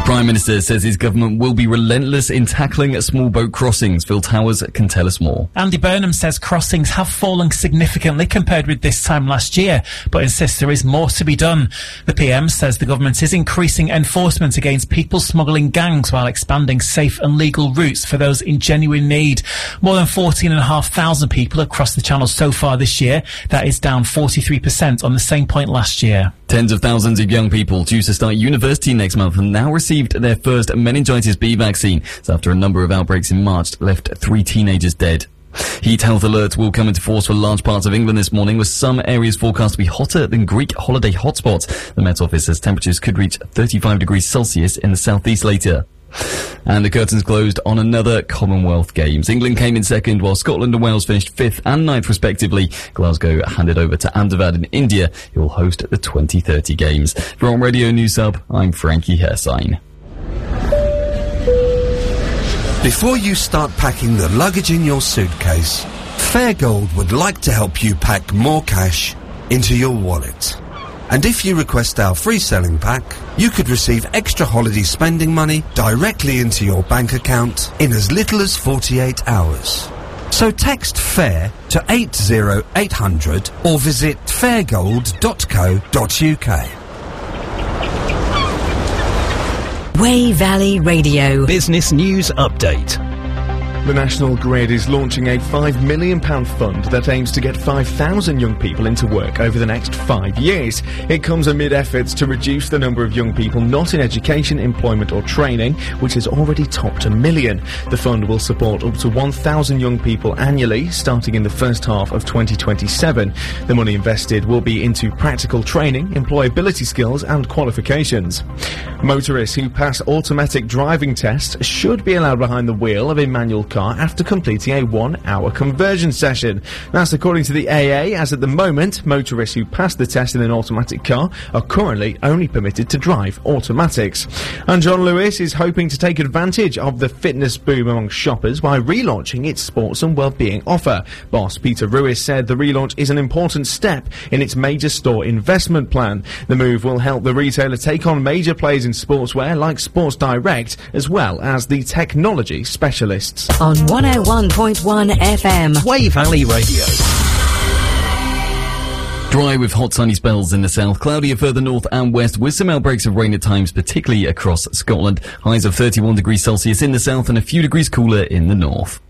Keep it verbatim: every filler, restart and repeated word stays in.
Prime Minister says his government will be relentless in tackling small boat crossings. Phil Towers can tell us more. Andy Burnham says crossings have fallen significantly compared with this time last year, but insists there is more to be done. The P M says the government is increasing enforcement against people smuggling gangs while expanding safe and legal routes for those in genuine need. More than fourteen and a half thousand people have crossed the channel so far this year. That is down forty-three percent on the same point last year. Tens of thousands of young people due to start university next month have now received their first meningitis B vaccine. It's after a number of outbreaks in March left three teenagers dead. Heat health alerts will come into force for large parts of England this morning, with some areas forecast to be hotter than Greek holiday hotspots. The Met Office says temperatures could reach thirty-five degrees Celsius in the southeast later. And the curtains closed on another Commonwealth Games. England came in second, while Scotland and Wales finished fifth and ninth respectively. Glasgow handed over to Ahmedabad in India, who will host the twenty thirty Games. From Radio News Hub, I'm Frankie Hersign. Before you start packing the luggage in your suitcase, Fairgold would like to help you pack more cash into your wallet. And if you request our free selling pack, you could receive extra holiday spending money directly into your bank account in as little as forty-eight hours. So text FAIR to eight zero eight hundred or visit fairgold dot co dot uk. Way Valley Radio Business News Update. The National Grid is launching a five million pounds fund that aims to get five thousand young people into work over the next five years. It comes amid efforts to reduce the number of young people not in education, employment or training, which has already topped a million. The fund will support up to one thousand young people annually, starting in the first half of twenty twenty-seven. The money invested will be into practical training, employability skills and qualifications. Motorists who pass automatic driving tests should be allowed behind the wheel of a manual car after completing a one-hour conversion session. That's according to the A A, as at the moment, motorists who pass the test in an automatic car are currently only permitted to drive automatics. And John Lewis is hoping to take advantage of the fitness boom among shoppers by relaunching its sports and wellbeing offer. Boss Peter Ruiz said the relaunch is an important step in its major store investment plan. The move will help the retailer take on major players in sportswear like Sports Direct, as well as the technology specialists. On one oh one point one F M. Way Valley Radio. Dry with hot sunny spells in the south, cloudier further north and west, with some outbreaks of rain at times, particularly across Scotland. Highs of thirty-one degrees Celsius in the south and a few degrees cooler in the north.